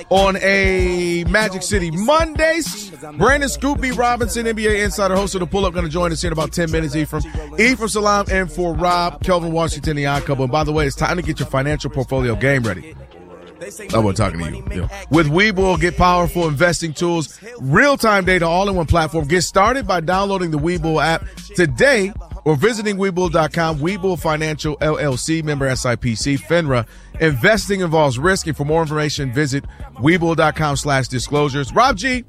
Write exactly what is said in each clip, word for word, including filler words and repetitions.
on a Magic City Mondays. Brandon Scoop B. Robinson, N B A insider, host of The Pull-Up, going to join us here in about ten minutes. Ephraim. Ephraim Salam and for Rob, Kelvin Washington, the Odd Couple. And by the way, it's time to get your financial portfolio game ready. I wasn't talking to you. Yeah. With Webull, get powerful investing tools, real-time data, all-in-one platform. Get started by downloading the Webull app today or visiting Webull dot com. Webull Financial, L L C, member S I P C, FINRA. Investing involves risk, and for more information, visit Webull dot com slash disclosures. Rob G.,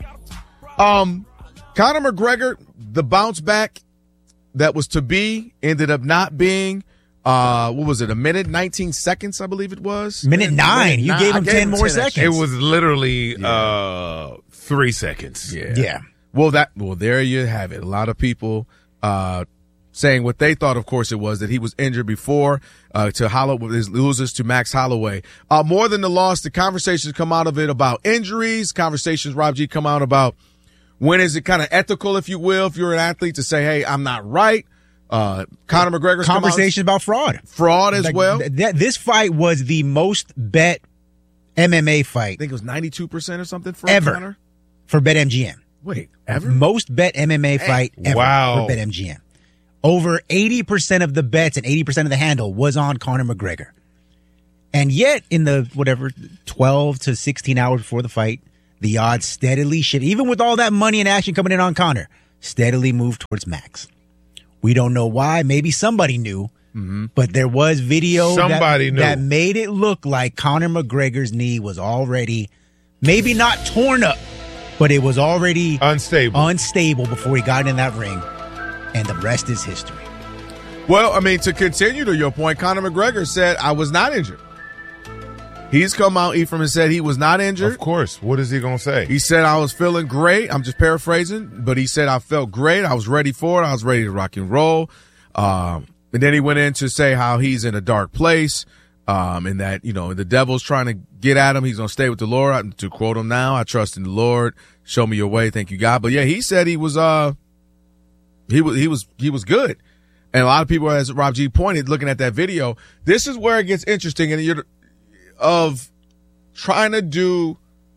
um, Conor McGregor, the bounce back that was to be, ended up not being. Uh, what was it? A minute, nineteen seconds, I believe it was. Minute nine. You nine. gave him gave ten him more ten seconds. extra. It was literally Yeah. uh, three seconds. Yeah. Yeah. Well, that well, there you have it. A lot of people uh, saying what they thought, of course, it was that he was injured before uh, to Hollow his loses to Max Holloway. Uh, more than the loss, the conversations come out of it about injuries. Conversations, Rob G, come out about when is it kind of ethical, if you will, if you're an athlete, to say, hey, I'm not right. Uh, Conor McGregor's Conversation about fraud. Fraud as Like, well. th- th- this fight was the most bet M M A fight I think it was ninety-two percent or something for ever Conor. for BetMGM. Wait, ever? Most bet M M A fight ever Wow. for BetMGM. Over eighty percent of the bets and eighty percent of the handle was on Conor McGregor. And yet, in the, whatever, twelve to sixteen hours before the fight, the odds steadily shift. Even with all that money and action coming in on Conor, steadily moved towards Max. We don't know why. Maybe somebody knew. Mm-hmm. But there was video Somebody that, knew. that made it look like Conor McGregor's knee was already, maybe not torn up, but it was already Unstable. unstable before he got in that ring. And the rest is history. Well, I mean, to continue to your point, Conor McGregor said, I was not injured. He's come out, Ephraim, and said he was not injured. Of course. What is he going to say? He said, I was feeling great. I'm just paraphrasing, but he said, I felt great. I was ready for it. I was ready to rock and roll. Um, and then he went in to say how he's in a dark place, um, and that, you know, the devil's trying to get at him. He's going to stay with the Lord. To quote him now, I trust in the Lord. Show me your way. Thank you, God. But yeah, he said he was, uh, he was, he was, he was good. And a lot of people, as Rob G pointed, looking at that video, this is where it gets interesting. And you're, of trying to do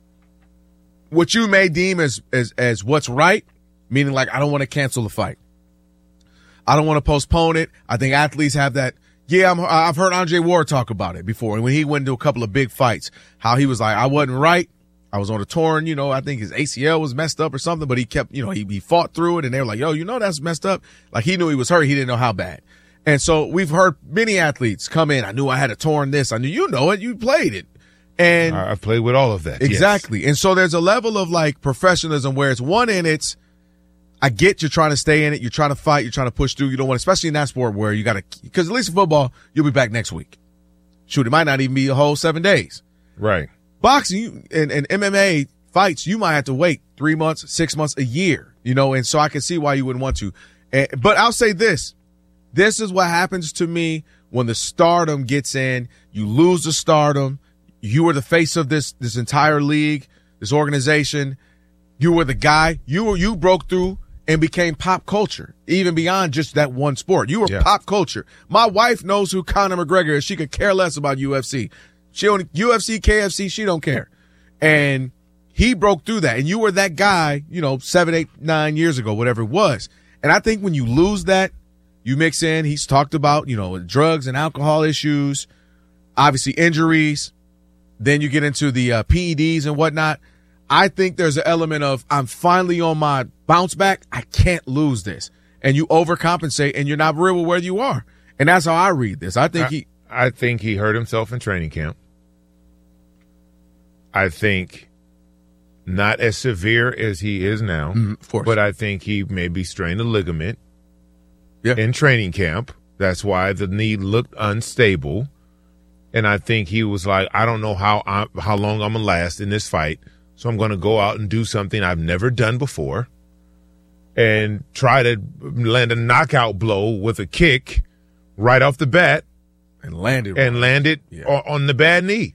what you may deem as, as, as what's right, meaning like, I don't want to cancel the fight. I don't want to postpone it. I think athletes have that. Yeah, I'm, I've heard Andre Ward talk about it before. And when he went into a couple of big fights, how he was like, I wasn't right. I was on a torn, you know, I think his A C L was messed up or something, but he kept, you know, he, he fought through it. And they were like, yo, you know, that's messed up. Like he knew he was hurt. He didn't know how bad. And so we've heard many athletes come in. I knew I had a torn this. I knew, you know it. You played it. And I've played with all of that. exactly. Yes. And so there's a level of like professionalism where it's one in it's, I get you're trying to stay in it. You're trying to fight. You're trying to push through. You don't want, especially in that sport where you got to, because at least in football, you'll be back next week. Shoot, it might not even be a whole seven days. Right. Boxing you, and, and M M A fights, you might have to wait three months, six months, a year, you know, and so I can see why you wouldn't want to. And, but I'll say this. This is what happens to me when the stardom gets in. You lose the stardom. You were the face of this, this entire league, this organization. You were the guy. You were, you broke through and became pop culture, even beyond just that one sport. You were yeah. pop culture. My wife knows who Conor McGregor is. She could care less about U F C. She don't, U F C, K F C, she don't care. And he broke through that. And you were that guy, you know, seven, eight, nine years ago, whatever it was. And I think when you lose that, you mix in, he's talked about, you know, drugs and alcohol issues, obviously injuries. Then you get into the uh, P E Ds and whatnot. I think there's an element of, I'm finally on my bounce back. I can't lose this. And you overcompensate and you're not real with where you are. And that's how I read this. I think I, he, I think he hurt himself in training camp. I think not as severe as he is now, mm, of course. but I think he maybe strained a ligament yeah. in training camp. That's why the knee looked unstable. And I think he was like, I don't know how I, how long I'm going to last in this fight, so I'm going to go out and do something I've never done before and try to land a knockout blow with a kick right off the bat and landed and landed yeah. on, on the bad knee.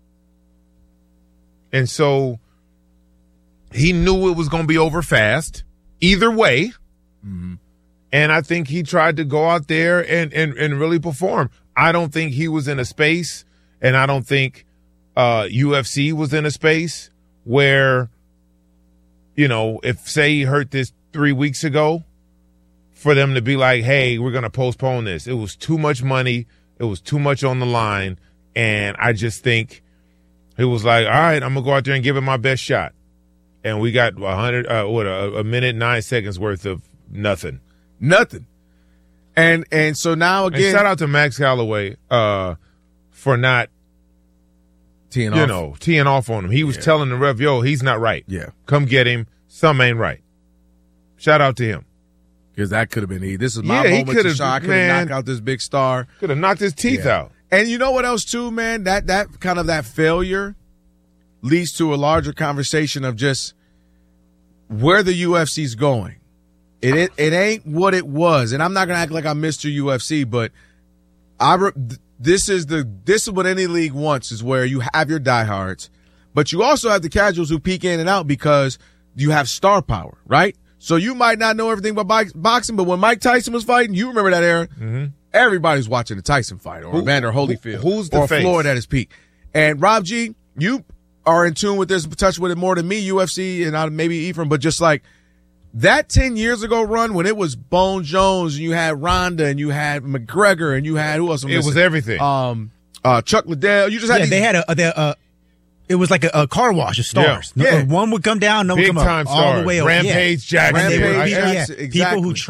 And so he knew it was going to be over fast either way. Mm-hmm. And I think he tried to go out there and, and, and really perform. I don't think he was in a space, and I don't think uh, U F C was in a space where, you know, if say he hurt this three weeks ago, for them to be like, hey, we're going to postpone this. It was too much money. It was too much on the line. And I just think it was like, all right, I'm going to go out there and give it my best shot. And we got a hundred, uh, what, a, a minute, nine seconds worth of nothing. Nothing. And and so now again, and shout out to Max Calloway uh, for not, teeing you off. know, teeing off on him. He was Yeah. telling the ref, yo, he's not right. Yeah. Come get him. Something ain't right. Shout out to him. Because that could have been he. This is my Yeah, he moment to could've- shine. I could man. have knocked out this big star. Could have knocked his teeth Yeah. out. And you know what else too, man? That that kind of that failure leads to a larger conversation of just where the U F C's going. It it, it ain't what it was, and I'm not gonna act like I'm Mister U F C, but I re- this is the this is what any league wants, is where you have your diehards, but you also have the casuals who peek in and out because you have star power, right? So you might not know everything about box- boxing, but when Mike Tyson was fighting, you remember that era. Mm-hmm. Everybody's watching the Tyson fight, or Who- Evander Holyfield, who- who's the or face? Floyd at his peak. And Rob G, you are in tune with this, touch with it more than me, U F C, and I, maybe Ephraim, but just like that ten years ago run when it was Bone Jones, and you had Ronda, and you had McGregor, and you had who else? I'm It was missing? everything. Um, uh, Chuck Liddell. You just had Yeah, these, they had a, a, a it was like a, a car wash of stars. Yeah. No- Yeah. One would come down, no one Big would come time up, all stars. the way up. Rampage yeah. Jackson. And they Rampage were, people, Jackson, yeah, exactly. people who